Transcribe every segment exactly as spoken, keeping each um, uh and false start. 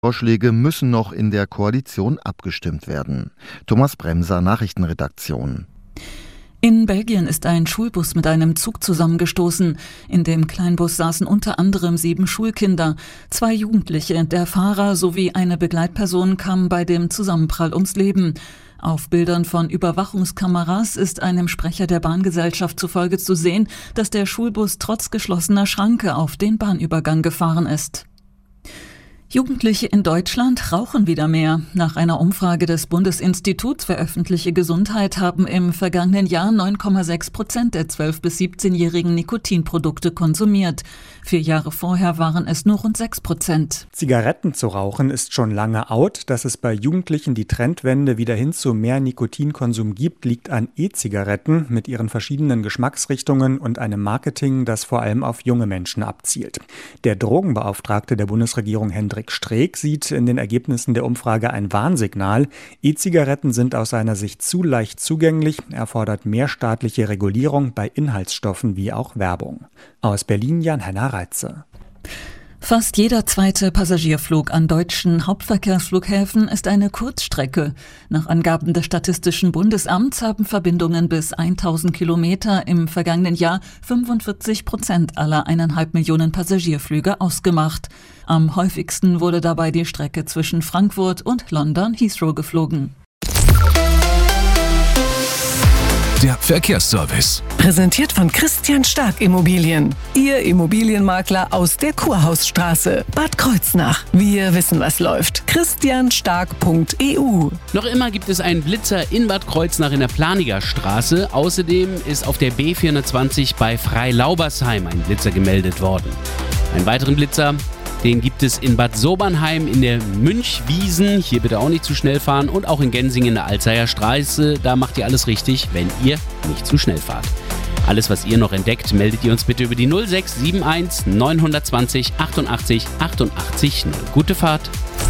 Vorschläge müssen noch in der Koalition abgestimmt werden. Thomas Bremser, Nachrichtenredaktion. In Belgien ist ein Schulbus mit einem Zug zusammengestoßen. In dem Kleinbus saßen unter anderem sieben Schulkinder. Zwei Jugendliche, der Fahrer sowie eine Begleitperson kamen bei dem Zusammenprall ums Leben. Auf Bildern von Überwachungskameras ist einem Sprecher der Bahngesellschaft zufolge zu sehen, dass der Schulbus trotz geschlossener Schranke auf den Bahnübergang gefahren ist. Jugendliche in Deutschland rauchen wieder mehr. Nach einer Umfrage des Bundesinstituts für öffentliche Gesundheit haben im vergangenen Jahr neun Komma sechs Prozent der zwölf- bis siebzehnjährigen Nikotinprodukte konsumiert. Vier Jahre vorher waren es nur rund sechs Prozent. Zigaretten zu rauchen ist schon lange out. Dass es bei Jugendlichen die Trendwende wieder hin zu mehr Nikotinkonsum gibt, liegt an E-Zigaretten mit ihren verschiedenen Geschmacksrichtungen und einem Marketing, das vor allem auf junge Menschen abzielt. Der Drogenbeauftragte der Bundesregierung, Hendrik Streeck, sieht in den Ergebnissen der Umfrage ein Warnsignal. E-Zigaretten sind aus seiner Sicht zu leicht zugänglich. Er fordert mehr staatliche Regulierung bei Inhaltsstoffen wie auch Werbung. Aus Berlin Jan-Henner Reitze. Fast jeder zweite Passagierflug an deutschen Hauptverkehrsflughäfen ist eine Kurzstrecke. Nach Angaben des Statistischen Bundesamts haben Verbindungen bis tausend Kilometer im vergangenen Jahr fünfundvierzig Prozent aller eineinhalb Millionen Passagierflüge ausgemacht. Am häufigsten wurde dabei die Strecke zwischen Frankfurt und London Heathrow geflogen. Der Verkehrsservice. Präsentiert von Christian Stark Immobilien. Ihr Immobilienmakler aus der Kurhausstraße, Bad Kreuznach. Wir wissen, was läuft. christian stark punkt e u. Noch immer gibt es einen Blitzer in Bad Kreuznach in der Planiger Straße. Außerdem ist auf der B vierhundertzwanzig bei Freilaubersheim ein Blitzer gemeldet worden. Einen weiteren Blitzer, den gibt es in Bad Sobernheim in der Münchwiesen. Hier bitte auch nicht zu schnell fahren. Und auch in Gensingen in der Alzeier Straße. Da macht ihr alles richtig, wenn ihr nicht zu schnell fahrt. Alles, was ihr noch entdeckt, meldet ihr uns bitte über die null sechs sieben eins neun zwei null achtundachtzig achtundachtzig null. Gute Fahrt!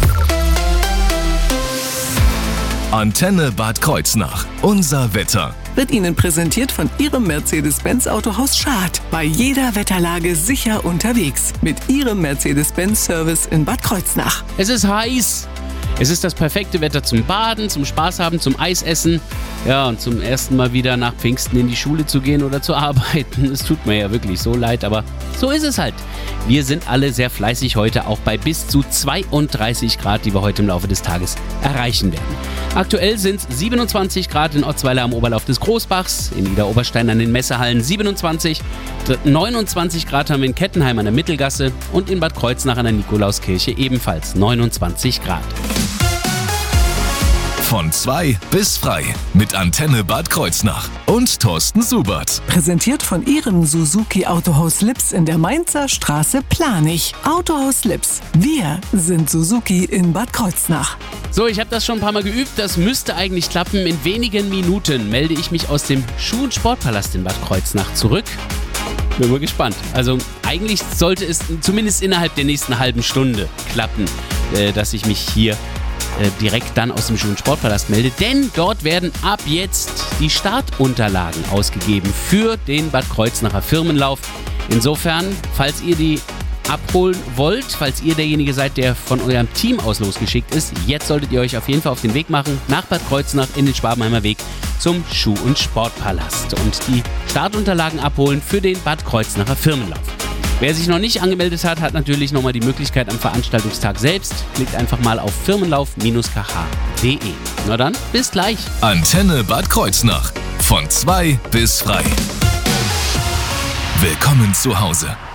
Antenne Bad Kreuznach. Unser Wetter. Wird Ihnen präsentiert von Ihrem Mercedes-Benz Autohaus Schad. Bei jeder Wetterlage sicher unterwegs. Mit Ihrem Mercedes-Benz-Service in Bad Kreuznach. Es ist heiß. Es ist das perfekte Wetter zum Baden, zum Spaß haben, zum Eisessen. Ja, und zum ersten Mal wieder nach Pfingsten in die Schule zu gehen oder zu arbeiten. Es tut mir ja wirklich so leid, aber so ist es halt. Wir sind alle sehr fleißig heute, auch bei bis zu zweiunddreißig Grad, die wir heute im Laufe des Tages erreichen werden. Aktuell sind es siebenundzwanzig Grad in Otzweiler am Oberlauf des Großbachs, in Niederoberstein an den Messehallen siebenundzwanzig, neunundzwanzig Grad haben wir in Kettenheim an der Mittelgasse und in Bad Kreuznach an der Nikolauskirche ebenfalls neunundzwanzig Grad. Von zwei bis frei mit Antenne Bad Kreuznach und Thorsten Subert. Präsentiert von Ihrem Suzuki Autohaus Lips in der Mainzer Straße Planich. Autohaus Lips. Wir sind Suzuki in Bad Kreuznach. So, ich habe das schon ein paar Mal geübt. Das müsste eigentlich klappen. In wenigen Minuten melde ich mich aus dem Schuh- und Sportpalast in Bad Kreuznach zurück. Bin mal gespannt. Also eigentlich sollte es zumindest innerhalb der nächsten halben Stunde klappen, äh, dass ich mich hier direkt dann aus dem Schuh- und Sportpalast meldet, denn dort werden ab jetzt die Startunterlagen ausgegeben für den Bad Kreuznacher Firmenlauf. Insofern, falls ihr die abholen wollt, falls ihr derjenige seid, der von eurem Team aus losgeschickt ist, jetzt solltet ihr euch auf jeden Fall auf den Weg machen nach Bad Kreuznach in den Schwabenheimer Weg zum Schuh- und Sportpalast und die Startunterlagen abholen für den Bad Kreuznacher Firmenlauf. Wer sich noch nicht angemeldet hat, hat natürlich nochmal die Möglichkeit am Veranstaltungstag selbst. Klickt einfach mal auf firmenlauf Bindestrich k h punkt d e. Na dann, bis gleich. Antenne Bad Kreuznach. Von zwei bis frei. Willkommen zu Hause.